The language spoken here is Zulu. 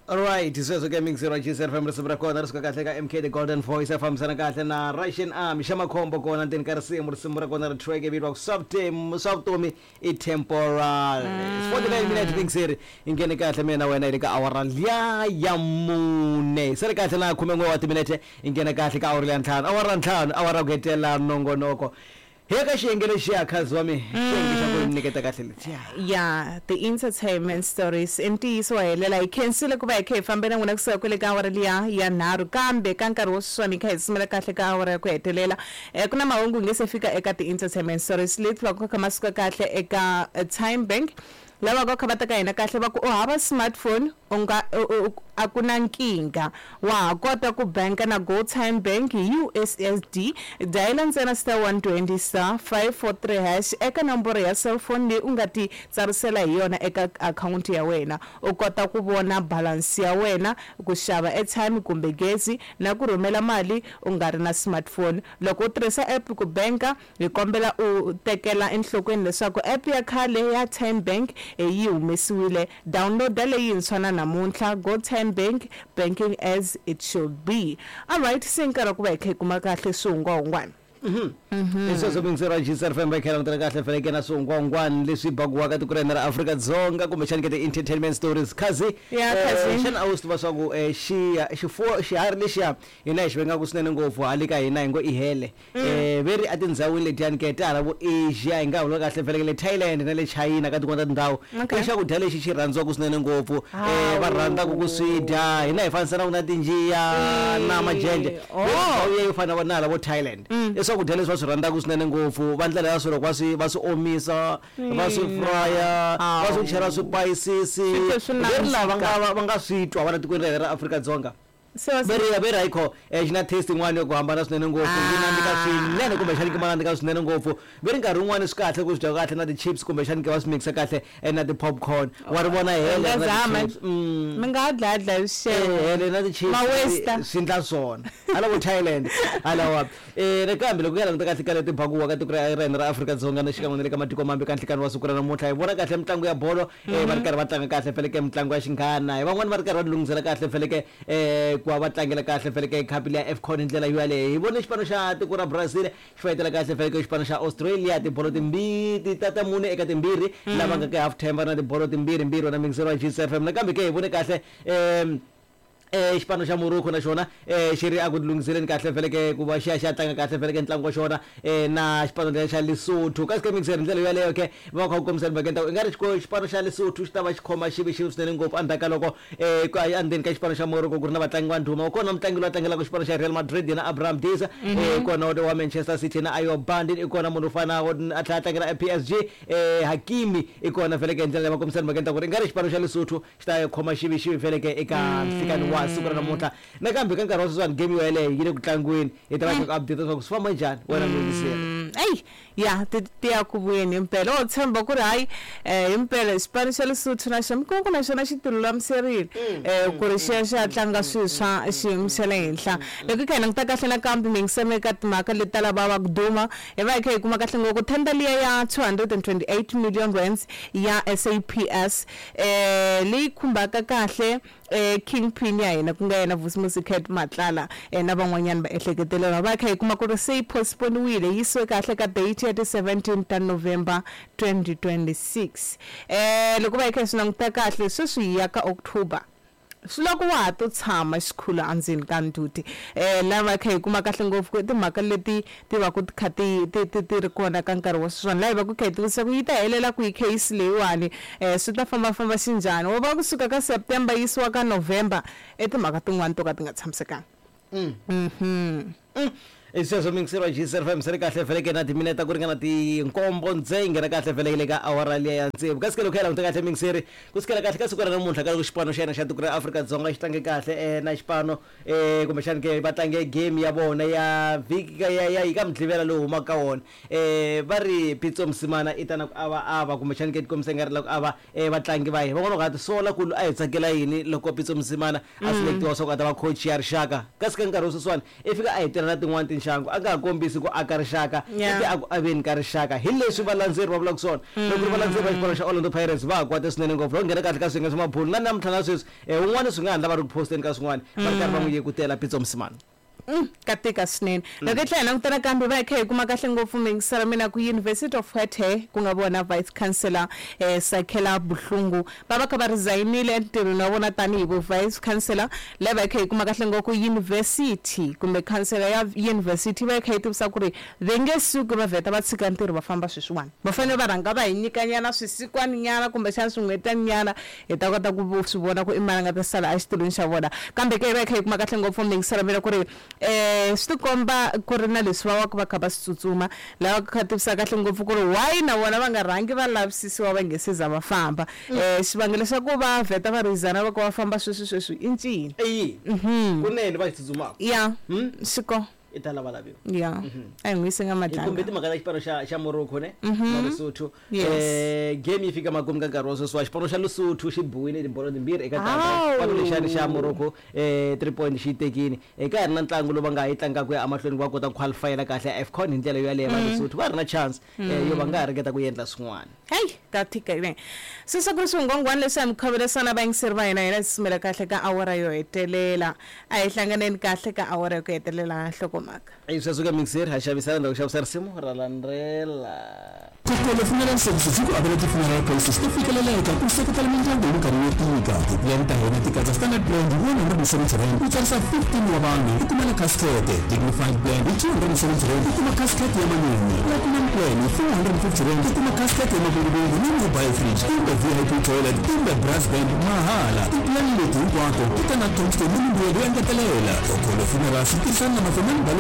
Alright, sweswo ke mingizirwa G7 FM risibra kona risika kahle ka MK the Golden Voice fambisana kahle na Russian Army shamakhombo kona nteni ka risimu risimbura kona ri track ebitwa Softomi I temporal 49 minutes mingiziri ingene kahle mina wena ile ka awara ya mune sere kahle na khume ngwa minute ingene kahle ka awara ya 5 awara 5 awara kughetela nongonoko heka xiyengele xiya khazi wa mi xiyenge xa ku niketa kahle leti yeah the entertainment stories intiyiso helela hi khensile ku va hi kha hi fambela n'wina kusuka kwele ka awara liya ya nharhu kambe ka nkarhi wo sweswiwani hi kha hi simela kahle ka awara ya ku hetelela ku na mahungu nge se fika eka ti entertainment stories leti va ku kha masuka kahle eka Time Bank lava ka khavata ka hina kahle va ku u hava smartphone unga akuna nkinga wa kota ku banka na Go Time Bank USSD dial ntsena *120*543# eka nomboro ya cellphone leyi u nga ti tsarisela hi yona eka account ya wena u kota ku vona balance ya wena ku xava airtime kumbe gezi na ku rhumela mali u nga ri na smartphone loko u tirhisa app ku banka hi kombela u tekela enhlokweni leswaku app ya khale ya Time Bank yi humesiwile download leyintshwa namuntlha Go Time Bank banking as it should be. Alright, sinkara ku va hi kha hi kuma kahle swihungwahungwana Iswo mingizirwa G7 FM bakhela ngitela kahle faneke na swihungwahungwana leswi bagiwaka tiko ra Afrika-Dzonga kumbe xani ke ti entertainment stories khazi xana a wu swi tiva swa ku xiharhi lexiya hina hi xi vengaku swinene ngopfu hali ka hina hi ngo i hele veri a tindzhawini letiyani ke tala vo Asia hi nga vula kahle faneke le Thailand na le China ka tin'wana ta tindhawu i xakudya lexi xi rhandziwaka swinene ngopfu va rhandzaka ku swi dya hina hi fanisanaka na tinjiya na majenje yi fana na lavo Thailand swakudya leswi va swi rhandzaka swinene ngopfu va ndlela ya swilo va swi omisa va swi frya va swi chela swipayisisi lava nga swi twa va na tikweni ra Afrika-Dzonga beri haikho xina tasting one yo ku hambana swinene ngopfu nandzika swinene kumbe xani ke nandzika swinene ngopfu beri nkarhi wun'wani swi kahle ku swi dya kahle na ti chips kumbe xani ke va swi mixa kahle na ti popcorn wa ri vona hele mi nga dladla hele na ti chips swi ndla swona hala vo Thailand hala wa nakambe loko ya languta kahle ka leti bagiwa ka tiko ra hina ra Afrika-Dzonga na xikan'we na le ka matiko mambe ka nhlikani wa siku ra namuntlha hi vona kahle mitlangu ya bolo va ri karhi va tlanga kahle feleke mitlangu ya xinghana hi van'wani va ri karhi va lunghisela kahle feleke ku va tlangela kahle feleke khapi ya AFCON hi ndlela yaleyo hi vone xipano xa tiko ra Brazil xi fayitela kahle feleke xipano xa Australia tibolo timbirhi tata mune eka timbirhi lava nga ka half time va na tibolo timbirhi na mingizirwa G7 FM nakambe ke hi vone kahle xipano xa Morocco na xona xi ri aku lunghiseleni kahle feleke ku va xi ya tlanga kahle feleke ntlangu wa xona na xipano xa Lesotho kasi ke mingizeri ndlela yaleyo ke va kha ku kombisana bakenta i nga ri xipano xa Lesotho xi ta va xi khoma xivi swinene ngopfu andaka loko andeni ka xipano xa Morocco ku ri na vatlangi va ndhuma kona mutlangi loyi a tlangelaka xipano xa Real Madrid na Abraham Diaz kona wa Manchester City na Ayoub Bandi i kona munhu fana a tlangela PSG Hakimi i kona feleke ndlela va kombisana bakenta ku ri i nga ri xipano xa Lesotho xi ta khoma xivi feleke eka fikani wa siku ra namuntlha nakambe ka nkarhi wa sweswiwani game yo yeleyo yi le ku tlangweni hi ta va ku update swa ku swi famba njhani wena muyingiseri ya tiya ku vuyeni impela o tshemba ku ri hayi impela xipano xa Lesotho na xona ku na xona xi tilulamiserile ku ri xi ya tlanga swilo swa xiyimo xa le henhla loko kha hi languta kahle nakambe mi ngiseme ka timhaka leti lava va ku duma hi va hi kha hi kuma kahle ngopfu tender liya ya 228 million rands ya SAPS leyi khumbaka kahle kingpin ya hina ku nga yena Vusimusi Cat Matlala na van'wanyana va ehleketelelwa va kha hi kuma ku ri se postponewile yi siwe kahle ka date ya 17 ta November 2026 loko va hi kha swi languta kahle sweswi ya ka October swi loko wa ha to tshama xikhula andzeni ka ntuti lava kha hi kuma kahle ngopfu timhaka leti ti va ku kha ti ri kona ka nkarhi wa swona la hi va ku kha hi tivisa ku yi ta helela ku hi case leyiwani swi ta famba xinjhani wo va kusuka ka September yisiwa ka November timhaka tin'wana to ka ti nga tshamisekanga sweswo mingizirwa G7 FM swi ri kahle feleke na timinete ta ku ringana tinkombo ndze nghena kahle feleke le ka awara liya ya ntsevu kasi ke loko ya languta kahle mingiziri ku sukela kahle ka siku ra namuntlha ka loko xipano xa yena xa tiko ra Afrika-Dzonga xi tlange kahle na xipano kumbe xani ke va tlange game ya vona ya vhiki ya yi ka mudlivela lowu humaka ka wona va ri Pitso Msimana i tana ku ava kumbe xani ke tikombisa nga ri loko ava vatlangi va hina van'wana va sola ku a hi tsakela yini loko Pitso Msimana a selektiwa swa ku a ta va coach ya rixaka kasi ka nkarhi wa sweswiwani i fika a hi tirha na tin'wana Shangu a nga kombisi ku aka rixaka Yeah. eti aku aveni ka rixaka hi leswi valandzeri va vulaka swona loko ri valandzeri va xipano xa Orlando Pirates va kwata swinene ngopfu loko nghena kahle ka swiyenge swa mabulu na namuntlha na sweswi un'wana swi nga handla va ri ku posteni ka swin'wana va ri karhi va n'wi yekutela Pitso Msimana katika swinene loko hi tlhela langutana kambe va hi kuma kahle ngopfu mingisela mina ku University of Fethe ku nga vona vice chancellor Sakela Buhlungu va va kha va resignile entirhweni wa vona tanihi vo vice chancellor leva hi kuma kahle ngopfu university kumbe chancellor ya university va kha yi tivisa ku ri ve nge suki va vheta va tshika ntirho va famba sweswiwani va fanele va rhanga va hi nyikanyana swisikwani nyana kumbe xana swin'wetani nyana hi ta kota ku swi vona ku i mali nga ta sala a xitirhweni xa vona kambe ke va kha yi kuma kahle ngopfu mingisela mina ku ri swi komba ku ri na leswi va kha va tsutsuma lava kha tivisa kahle ngopfu ku ri why na vona va nga rhangi va lavisisiwa va nge se za va famba xivangelo xa ku va vheta va resigna va ku va famba sweswi i ncini kunene va tsutsumaka ya siko i ta lavalaviwa ya a hi n'wi senga madlanga kumbe timhaka ta xipano xa Morocco ne na Lesotho game yi fika makumu ka nkarhi wa sweswi wa xipano xa Lesotho xi buwile timbolo timbirhi eka xipano lexani xa Morocco 3 point xi tekini eka ha ri na ntlangu lowu va nga yi tlangaka ya amahlweni va kota ku qualifyela kahle ya AFCON hi ndlela yo yaleyo va Lesotho va ri na chance yo va nga ha ringeta ku endla swin'wana hey ka tika ine sisa ku ri swingongwana leswi hi mikhovelesana va yingiseri va hina simela kahle ka awara yo hetelela a hi hlanganeni kahle ka awara yo hetelela nhloko maka sweswo ka mixer ha xavisana ndhawu xavisa risimu ra landrela Kokolo Funeral Services ku ability funeral places to fikeleleka ku seketela mindyangu hi minkarhi yo tika tiplan ta hina ti katsa standard plan hi 170 rand ku tsarisa 15 wa vanhu ku kuma na casket dignified plan hi 270 rand ku kuma casket ya manyunyu platinum plan hi 450 rand ku kuma casket ya mabulubulu ni mobile fridge kumbe VIP toilet kumbe brass band mahala tiplan leti hinkwato ti ta na 20 minutes yo engetelela Kokolo Funeral Services na mafemeni